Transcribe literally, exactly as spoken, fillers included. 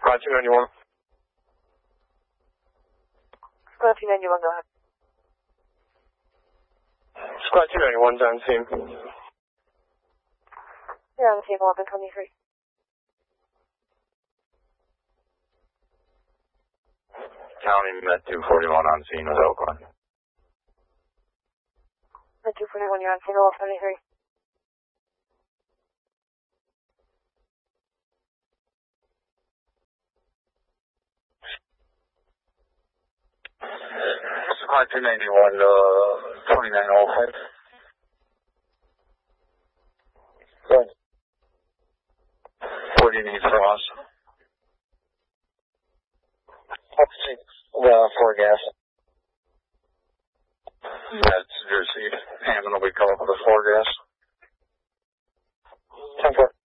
Squad two ninety-one. Squad two ninety-one, go ahead. Squad two ninety-one's on scene. You're on the scene, eleven twenty-three. County Met two forty-one on scene with Oakland. Met two forty-one, you're on scene, eleven twenty-three. Squad two ninety-one, uh, twenty-nine oh five. Good. What do you need from us? Uh, four gas. That's your seat. Hammond will be coming up with a four gas. ten four.